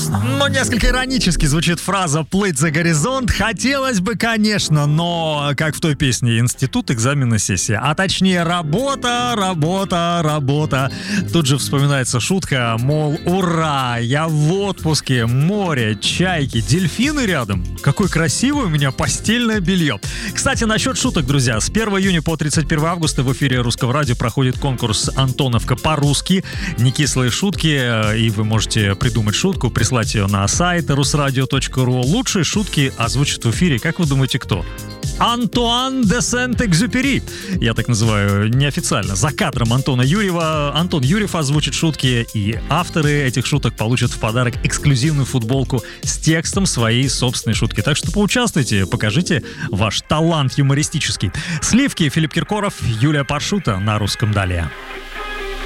Но несколько иронически звучит фраза «плыть за горизонт». Хотелось бы, конечно, но, как в той песне, институт, экзамены, сессия. А точнее, работа, работа, работа. Тут же вспоминается шутка, мол, ура, я в отпуске, море, чайки, дельфины рядом. Какое красивое у меня постельное белье. Кстати, насчет шуток, друзья. С 1 июня по 31 августа в эфире Русского радио проходит конкурс «Антоновка по-русски». Не кислые шутки, и вы можете придумать шутку, прислать ее на сайт rusradio.ru. Лучшие шутки озвучат в эфире. Как вы думаете, кто? Антуан де Сент-Экзюпери. Я так называю неофициально. За кадром Антона Юрьева. Антон Юрьев озвучит шутки, и авторы этих шуток получат в подарок эксклюзивную футболку с текстом своей собственной шутки. Так что поучаствуйте, покажите ваш талант юмористический. Сливки, Филипп Киркоров, Юлия Паршута на Русском далее.